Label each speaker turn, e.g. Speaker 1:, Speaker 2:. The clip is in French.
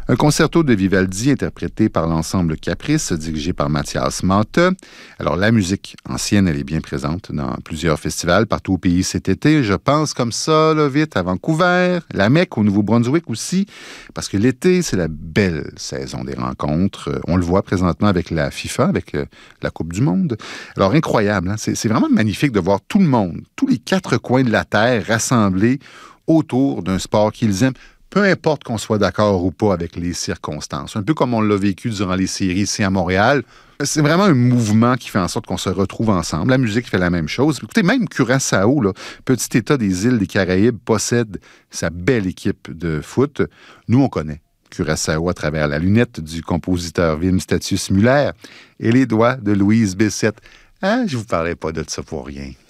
Speaker 1: Un concerto de Vivaldi interprété par l'ensemble Caprice, dirigé par Mathias Mate. Alors, la musique ancienne, elle est bien présente dans plusieurs festivals partout au pays cet été. Je pense comme ça, là, vite, à Vancouver, la Mecque, au Nouveau-Brunswick aussi, parce que l'été, c'est la belle saison des rencontres. On le voit présentement avec la FIFA, avec la Coupe du Monde. Alors, incroyable, hein? C'est vraiment magnifique de voir tout le monde, tous les quatre coins de la Terre rassemblés autour d'un sport qu'ils aiment. Peu importe qu'on soit d'accord ou pas avec les circonstances. Un peu comme on l'a vécu durant les séries ici à Montréal. C'est vraiment un mouvement qui fait en sorte qu'on se retrouve ensemble. La musique fait la même chose. Écoutez, même Curaçao, là, petit État des îles des Caraïbes, possède sa belle équipe de foot. Nous, on connaît Curaçao à travers la lunette du compositeur Wim Statius Muller et les doigts de Louise Bessette. Ah, je vous parlais pas de ça pour rien.